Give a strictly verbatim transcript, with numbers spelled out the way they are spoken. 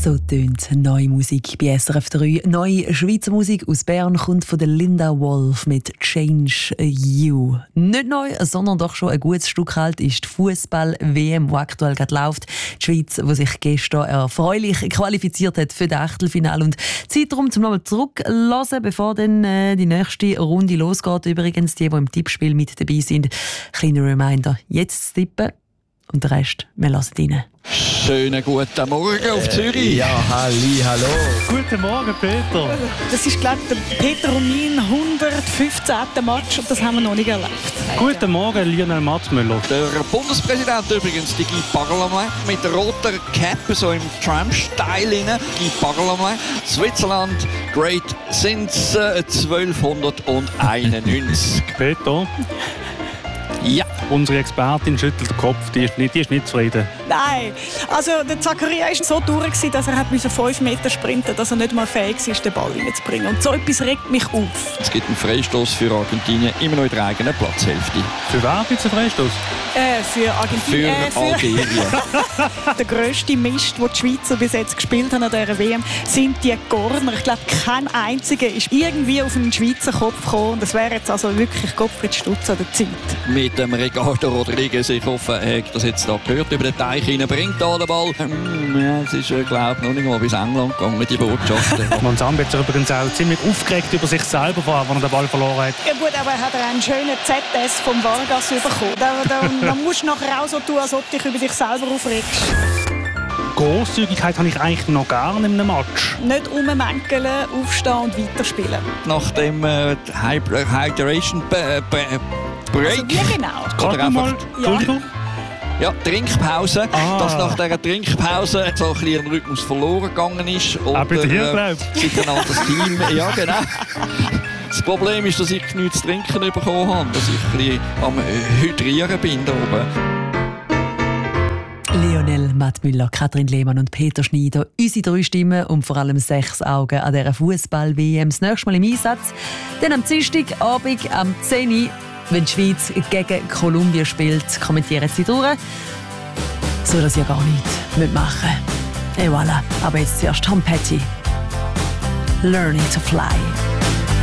So tönt neue Musik bei S R F drei. Neue Schweizer Musik aus Bern kommt von der Linda Wolf mit «Change You». Nicht neu, sondern doch schon ein gutes Stück alt ist die Fußball-W M, die aktuell gerade läuft. Die Schweiz, die sich gestern erfreulich qualifiziert hat für das Achtelfinale. Und Zeit darum, zum nochmal zurücklassen, bevor dann äh, die nächste Runde losgeht. Übrigens, die, die im Tippspiel mit dabei sind, kleiner Reminder, jetzt tippen und den Rest, wir lassen rein. Schönen guten Morgen auf Zürich. Ja, halli, hallo. Guten Morgen, Peter. Das ist, glaube ich, der Peter und mein hundertfünfzehnter Match und das haben wir noch nicht erlebt. Guten Morgen, Lionel Matzmüller. Der Bundespräsident übrigens, die Guy Parmelin, mit der roten Cap, so im Trump-Style. Guy Parmelin, Switzerland, great since äh, zwölfhunderteinundneunzig. Peter? Ja. Unsere Expertin schüttelt den Kopf, die ist nicht, die ist nicht zufrieden. Nein, also der Zakaria war so durch, dass er fünf Meter sprinten musste, dass er nicht mal fähig war, den Ball reinzubringen. Und so etwas regt mich auf. Es gibt einen Freistoß für Argentinien, immer noch in der eigenen Platzhälfte. Für wer gibt es einen Freistoß? Äh, für Argentinien. Für äh, für Algerien. Der grösste Mist, den die Schweizer bis jetzt gespielt haben an dieser W M, sind die Corner. Ich glaube, kein einziger ist irgendwie auf einen Schweizer Kopf gekommen. Und das wäre jetzt also wirklich Gottfried Stutz an der Zeit. Mit dem Ricardo Rodriguez, ich hoffe, er hat das jetzt da gehört, über den Teich hinein, bringt da den Ball. Mm, ja, es ist, äh, glaube ich, noch nicht mal bis England gegangen, die Botschaft. Monsanto hat sich übrigens auch ziemlich aufgeregt über sich selber, als er den Ball verloren hat. Ja gut, aber hat er einen schönen Z S vom Vargas bekommen. Da, da, da musst du nachher auch so tun, als ob du dich über dich selber aufregst. Grosszügigkeit habe ich eigentlich noch gar nicht in einem Match. Nicht rummänkeln, aufstehen und weiterspielen. Nach dem äh, Hydration Break. Also wie genau? Kannst du mal? Entschuldigung? Ja, Trinkpause. Ah. Dass nach dieser Trinkpause so ein bisschen Rhythmus verloren gegangen ist. Und, Auch bei dir, glaube äh, sich ein anderes Team. Ja, genau. Das Problem ist, dass ich nichts zu trinken bekommen habe. Dass ich ein bisschen am Hydrieren bin da oben. Lionel Matzmüller, Katrin Lehmann und Peter Schneider. Unsere drei Stimmen und vor allem sechs Augen an dieser Fußball-W M. Das nächste Mal im Einsatz. Dann am Dienstagabend am zehn Uhr, wenn die Schweiz gegen Kolumbien spielt, kommentieren sie durch. So das ja gar nicht mitmachen. Et voilà. Aber jetzt zuerst Tom Petty. Learning to Fly.